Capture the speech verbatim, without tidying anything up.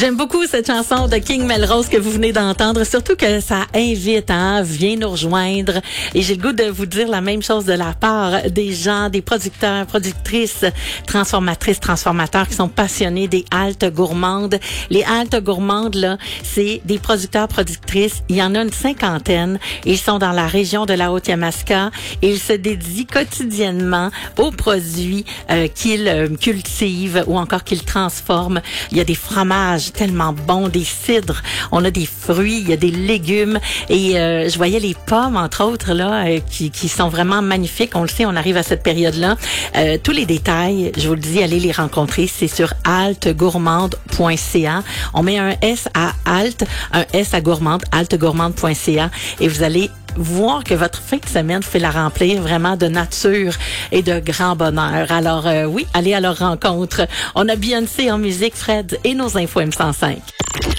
J'aime beaucoup cette chanson de King Melrose que vous venez d'entendre, surtout que ça invite, hein, viens nous rejoindre. Et j'ai le goût de vous dire la même chose de la part des gens, des producteurs, productrices, transformatrices, transformateurs qui sont passionnés des haltes gourmandes. Les haltes gourmandes, là, c'est des producteurs, productrices. Il y en a une cinquantaine. Ils sont dans la région de la Haute-Yamaska et ils se dédient quotidiennement aux produits euh, qu'ils euh, cultivent ou encore qu'ils transforment. Il y a des fromages tellement bons, des cidres, on a des fruits, il y a des légumes et euh, je voyais les pommes entre autres là euh, qui, qui sont vraiment magnifiques. On le sait, on arrive à cette période-là. Euh, tous les détails, je vous le dis, allez les rencontrer, c'est sur halte gourmande point c a. On met un S à halte, un S à gourmande, halte gourmande point c a et vous allez voir que votre fin de semaine fait la remplir vraiment de nature et de grand bonheur. Alors euh, oui, allez à leur rencontre. On a Beyoncé en musique, Fred et nos infos M cent cinq.